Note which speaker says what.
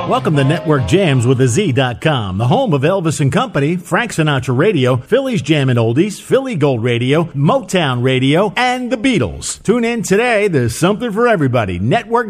Speaker 1: Welcome to Network Jams with a Z.com, the home of Elvis and Company, Frank Sinatra Radio, Philly's Jammin' Oldies, Philly Gold Radio, Motown Radio, and the Beatles. Tune in today. There's something for everybody. Network